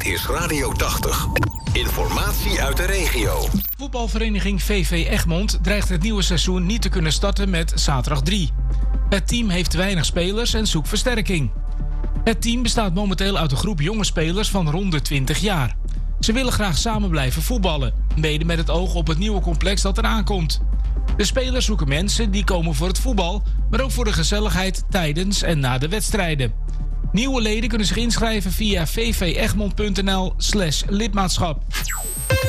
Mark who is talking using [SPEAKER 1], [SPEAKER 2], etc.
[SPEAKER 1] Dit is Radio 80. Informatie uit de regio.
[SPEAKER 2] Voetbalvereniging VV Egmond dreigt het nieuwe seizoen niet te kunnen starten met zaterdag 3. Het team heeft weinig spelers en zoekt versterking. Het team bestaat momenteel uit een groep jonge spelers van rond de 20 jaar. Ze willen graag samen blijven voetballen, mede met het oog op het nieuwe complex dat eraan komt. De spelers zoeken mensen die komen voor het voetbal, maar ook voor de gezelligheid tijdens en na de wedstrijden. Nieuwe leden kunnen zich inschrijven via vvegmond.nl/lidmaatschap.